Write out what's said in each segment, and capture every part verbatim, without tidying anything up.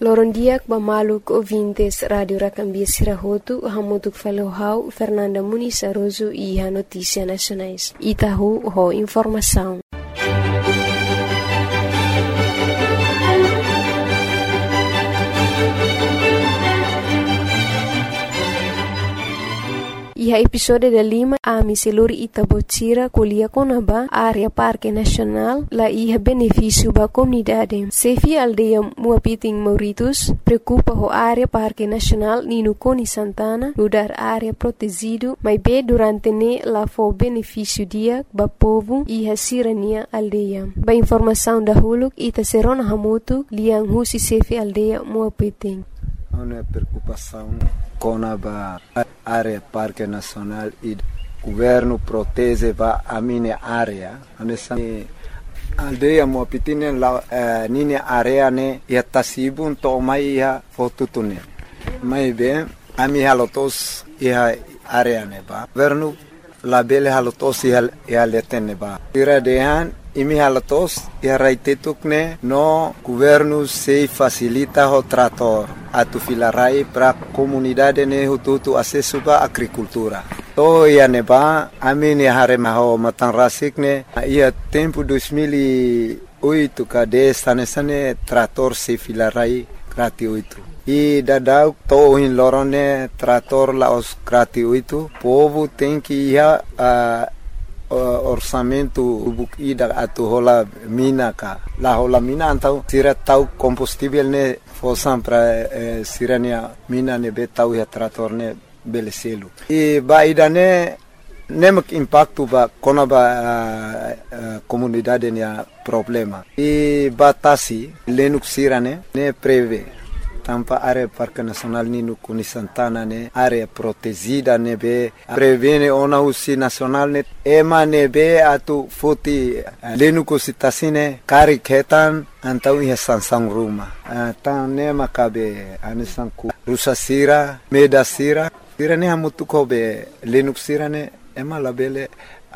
Lorondiak bamaluk ouvintes Radio Rakambia Sirahotu, hamutuk falohau Fernanda Muniz Aroso e a Notícia Nacionais. Itahu ho informação. E a episódio da Lima, a miseluri Itabotira, colia conaba, área Parque Nacional, lá ia benefício para a comunidade. Sefi aldeia Muapiting Mauritus, preocupa a área Parque Nacional Nino Coni Santana, lugar área protegido, mas bem durante ne lá foi benefício dia, para povo e a sirania aldeia. Ba informação da Huluk, ita serona hamutu, liang husi sefi aldeia Muapiting. Uma preocupação com a área Parque Nacional e o governo protege a minha área. A aldeia Muapiting la minha área ne ia tasibun to mai ia fotutune. Mai bem a minha halotos ia área ne ba. Governo la bele halotos ia ia letene ba. Tira dehan imi halatos ia raitetukne no governo se facilita o trator atu filarai para comunidade ne hututu acesso ba agricultura. To ia neba amini hare maho matanrasik ne ia tempo dois mil e oito kade sane sane trator se filarai gratuito. E dadau to in lorone trator la os gratuito. Povo tem que ia a orçamento ida atu hola mina ka la hola mina antau sira tau combustível ne fosan para eh, sirania mina ne betau ya trator ne beleselu e ba ida ne nemak impacto ba kona ba uh, uh, comunidade ne problema e batasi lenuk sirane ne preve tampa área Parque Nacional Nino Coni Santana ne área protegida ne be prevene ona usi nacional ne ema ne be atu futi lenu kositasine kari ketan antau ia sansang ruma tan ne makabe anisanku rusa sira meda sira sira ne hamutu kobe lenu sira ne ema labele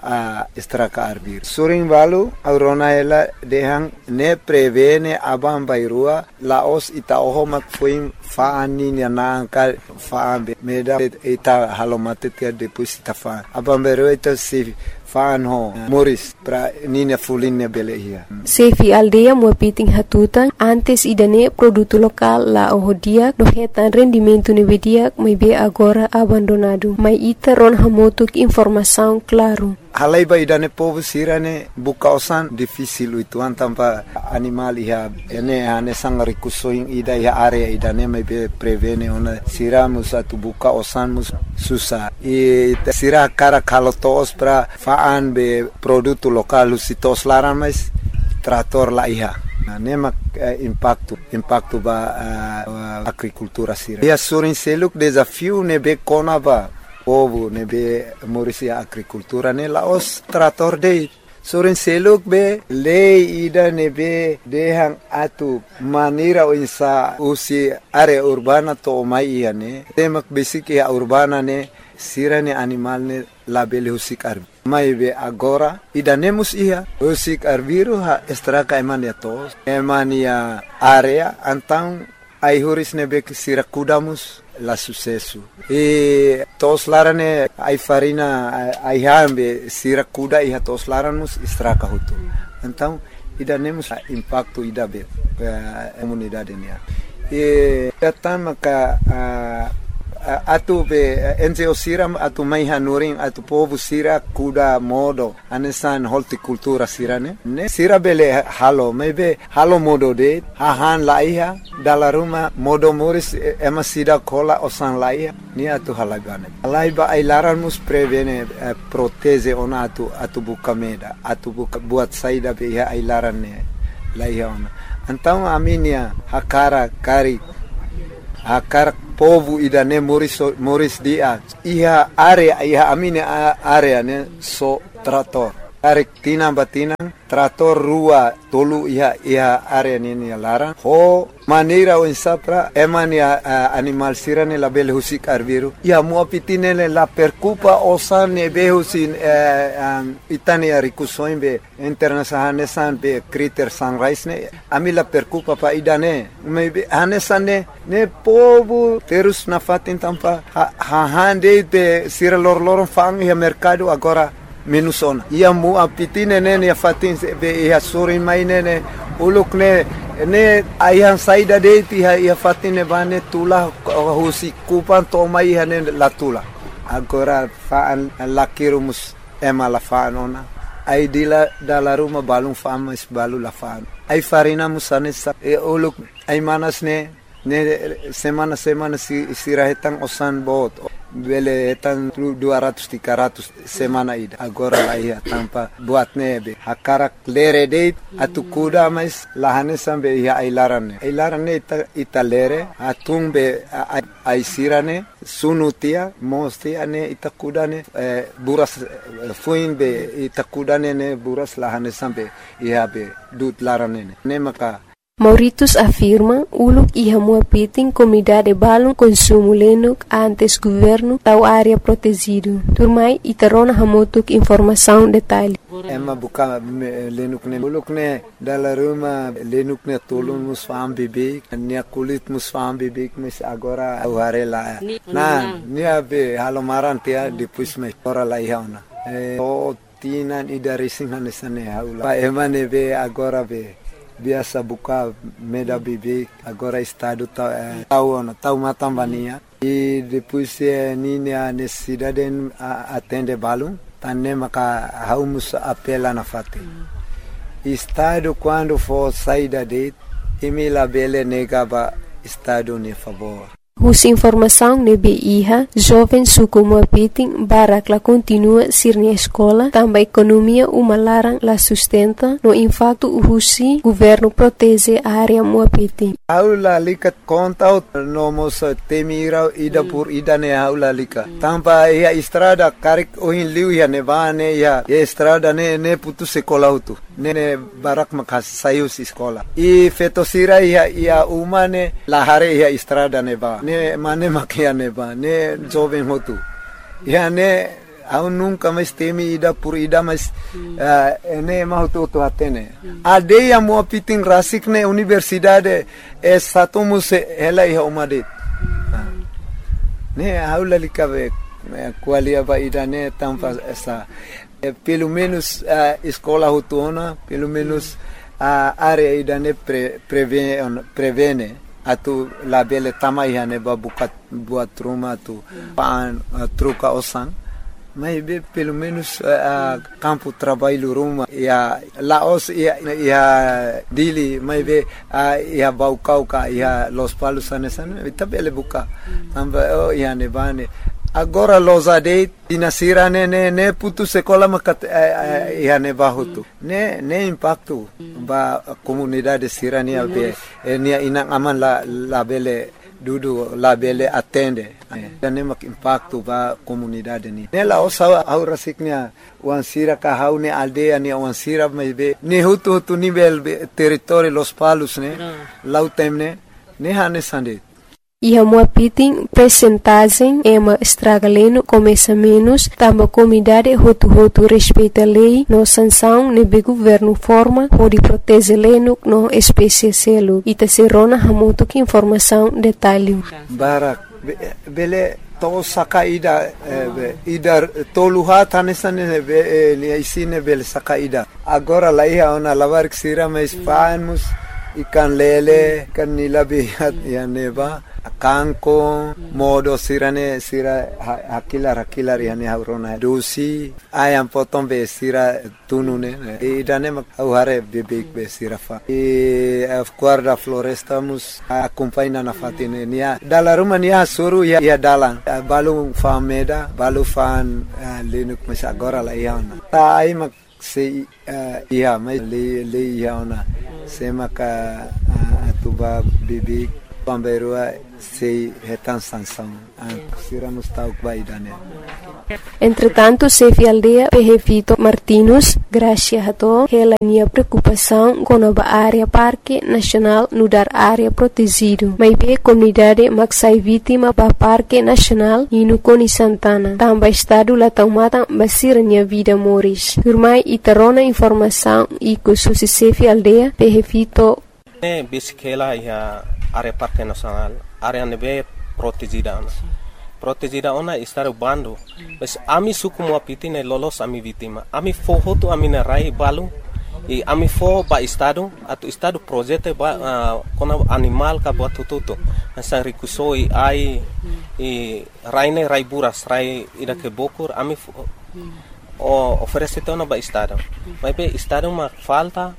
a estraka arbir suring balu aurona ela dehang ne prevene abam bairua laos ita ohomak fuim faani ni ananka faambe meda ita halomate tia depois ita fa abam bairua ita si faan ho moris pra nina fulinne belehia Sefi aldeia Muapiting hatutan antes idane produto lokal la ohodia dohetan rendimento nevedia mai be agora abandonado mai ita ron hamotuk informação claro. Halai ba idane povo sirane bukausan difícil itu antampa animal iha ene ane sang rikusoing ida iha area idane mai be prevene ona siramus atu bukausan mus susah e sira cara kalotos pra faan be produto lokal sitos laran mais trator la iha nema uh, impacto impacto ba uh, agricultura sira ia surin seluk desafio ne be konaba povo ne be morisia agricultura ne laos trator de soren seluk be le ida ne be dehang atu manira o insa usi area urbana to mai ne temak basic ya urbana ne sirane animal ne labele husik arbi mai be agora ida nemus ia husik arbiru ha estraka emania tos emania area antang ai huris ne be sira kudamus la sucesso e tos larane ai farina ai hambe sira kuda iha tos laramus estraka hutu então ida nemus impacto ida be comunidade nia e tama ka atu be enze siram atu mai hanuring atu povo sira kuda modo anesan horticultura sirane ne sira bele halo maybe halo modo de hahan laiha dala ruma modo moris ema sida kola osan laiha ni atu halagane laiba ai laran mus prevene eh, proteze ona atu atu bukameda atu buka buat saida be ya ai laran ne laiha ona então aminia hakara kari hakara povo idane moris moris dia iha area iha amine area ne so trator tarik tinang batinang trator rua tolu iha iha area nini larang ho maneira o insapra emani uh, animal sirane la bele husik arbiru ia muapitine la percupa osane behusin uh, um, itani arikusoin be internasahane san be kriter sunrise ne ami la percupa pa idane me hanesane ne povo terus na fatin tampa ha, ha hande be sira lor lor fang ia mercado agora menos ona ia muapitine ne ne fatin be ia sorin mai ne uluk ne ne ayang saida de ti ia fatine bane tula husi kupan to mai hane la tula agora faan lakirumus ema la faanona ai dila dala ruma balung fama is balu la faan ai farina musane sa e uluk ai manas ne ne semana semana si sirahetang osan bot bele etan dua ratus tiga ratus semana ida agora la ia tampa buat nebe hakarak lere date atu kuda mais lahane sambe ia ailarane ailarane ita, ita lere atung be ai sirane sunutia mostia ne ita kudane eh, buras eh, fuin be ita kudane ne buras lahane sambe ia be dut larane ne, ne maka Mauritius afirma uluk iha muapiting comunidade balon consumo lenuk antes governo tau área protegido. Turmai itarona hamutuk informação detalhe. Emma buka lenuk ne uluk ne dala ruma lenuk ne tolun musfam bibik nia kulit musfam bibik mes agora aware la. Na nia be halomaran tia depois me ora la ihauna. Eh o tinan idarisin hanesane haula. Pa emane be agora be biasa buka meda bibi agora estado tau eh, tau na tau matambania e depois eh, nini a necessidade a atende balum tanne maka haumus apela na fate estado quando for saída de emila bele negaba estado ne favor. Hus informação nebe iha, jovem suku muapiting barak la continua sirni escola, também economia uma larang la sustenta, no impacto husi governo protege a área muapiting. Aula likat kontau no mos temira ida pur ida ne aula lika. Tampa ia estrada karik ohin liu ia nevane ia estrada ne ne putu sekolah utu. Ne barak makas sayus sekolah. I fetosira ia ia umane lahare ia estrada neba. Ne mane makia neba ne jovem hotu ya ne au nunca mais temi ida por ida mas uh, ne mahutu to atene ade ya muapiting rasik ne universidade é satumus ela ia umade ne aula likabe qualia ba ida ne tampa essa pelo menos uh, escola hutuna pelo menos a uh, área ida ne pre, prevene prevene atu labele tamai hane ba bukat buat rumah tu pan uh, truca osan mas be pelo menos uh, campo trabalho rumah ya laos ya ya dili mas be uh, ya baukau ka ya los palos anesan itabele buka tamba oh ya ne bane agora losade dinasira ne ne ne putu sekolah makat eh, eh, ne bahutu ne ne impacto ba comunidade sirania be eh, nia inang aman la la bele dudu la bele atende eh, ne mak impacto ba comunidade ni ne la osa aura siknia wansira ka haune aldea ni wansira me be ne hutu hutu nivel territorio los palos ne lautemne ne hane sande. Iha muapiting percentagem ema estragaleno começa menos, tamba comunidade hotu-hotu respeita lei, no sanção nebe governo forma, pode proteger leno no espécie selo. Ita serona hamutuk informação detalhe. Barak, bele to saka ida ida toluha tanesane be ni isine bele saka ida. Agora lá ia ona lavar que sira mais fanos ikan lele kan nilabihat ya neba kanko modo sirane sira hakilar hakilar yani haurona dosi ayam potong be sira tunune idane mak hare bebek be sira fa e guarda floresta mus acompanha na fatine nia dala rumania suru ya ya dalang balu fameda balu fan lenuk mas agora la iana ta ai mak se ia mai le le iana se maka atuba bebek pamberua sei retan sanção sira mustauk baidane Entretanto, Sefi Aldea Pehevito Martinus, Gracia Hato, hela nia preocupação com a área Parque Nacional nudar área protegido. Mas be comunidade maxai vítima ba Parque Nacional e no Coni Santana. Também estado lá tomada basira nia vida moris. Turmai itarona informação e com susi Sefi Aldea Pehevito. Ne bisikela ya área Parque Nacional, área nebe protegida. Protegida ona estar bando, mas ami suku mo apiti ne lolos ami vítima. Ami foho tu ami na rai balu, e ami fo ba estado, atu estado projeto ba uh, kona animal ka buat tututu. Asa rikusoi ai e rai ne rai buras rai ida ke bokur ami fo, o oferece te ona ba estado. Mas be estado ma falta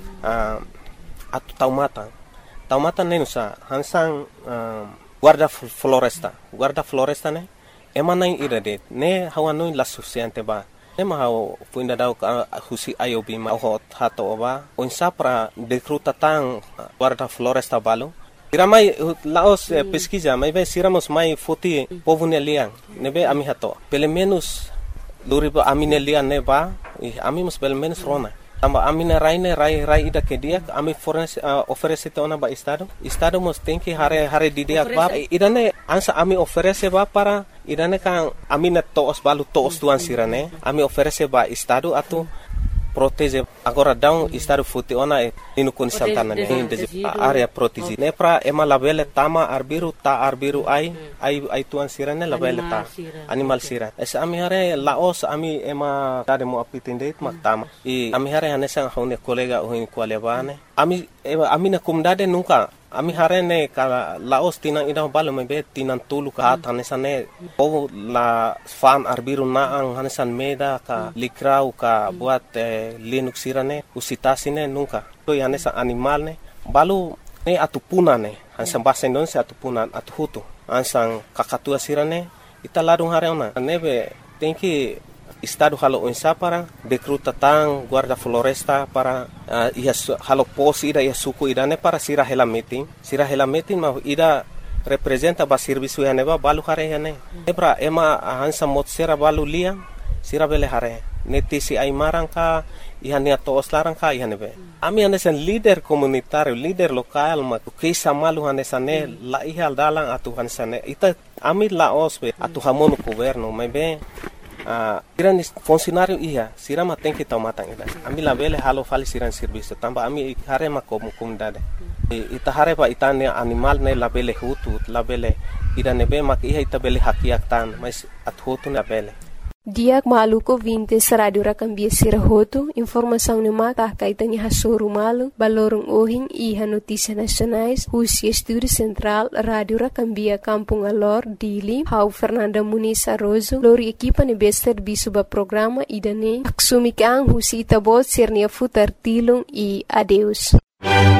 uh, atu taumata. Taumata ne nusa hansang uh, guarda floresta, guarda floresta ne, emana ida de, ne hawanui la suficiente ba, ne ma hau puinda dau ka husi ayobi ma ho hato ba, onsa para decruta tang guarda floresta balu. Siramai laos eh, pesquisa, mai be siramos mai foti povune liang, ne be ami hato, pelo menos luri ba amine liang ne ba, e ami mus pelo menos rona. Tamba amina raine rai rai ida ke dia ami fornece uh, oferece te ona ba estado estado mos tem que hare hare di dia ba idane ansa ami oferece ba para idane kan amina toos balu toos tuan sirane ami oferece ba estado atu protege agora down estado futi ona e inu kun santana ne area protege ne pra ema labele tama arbiru ta arbiru ai ai ai tuan sirane labele ta animal sira es ami hare laos ami ema tade mo apitinde mak tama i ami hare hanesa haune kolega uhin kwalebane ami ami na kumdade nunca ami hare ne ka laos tinang ida balo mebe tinang tulu ka hanesa ne o la fan arbiru na ang hanesan meda ka likrau ka buat eh, linux sirane usitasine nunca to hanesa animal ne balu ne atupuna ne hansan bahasa Indonesia atupunan atuhutu hansan kakatua sirane ita ladung hare ona nebe tenki estado halo onsa para decruta tang guarda floresta para uh, ia halo pos ida ia suku ida ne para sira hela meeting sira hela meeting ma ida representa ba serviço ya ne ba balu hare ya ne ebra ema hansa mot sira balu lia sira bele hare neti si ai marang ka ia ne to oslarang ka ia ne be ami anesan leader komunitario leader lokal ma kisa malu anesan ne la ihal dalang atu hansan ne ita ami la osbe atu hamon governo me be Uh, siran funcionário ia, sirama tem que tomar tanga. Ami la bele halo fali siran serviço, tamba ami hare ma como comunidade. E ita hare pa itane animal ne la bele hutu, la bele ida nebe mak ia ita bele hakiak tan, mas at hutu na bele. Diak maluko vinte Radio Rakambia Sirahoto, informação ne maka kaitanya hasuru malu, balorong ohing iha notícia nacionais, Husi Estúdio Central, Radio Rakambia Kampung Alor, Dili, Hau Fernanda Muniz Arrozo, lori equipa ne bester bisuba programa idane, aksumik ang Husi Itabot Sirnia Futar Tilong e adeus.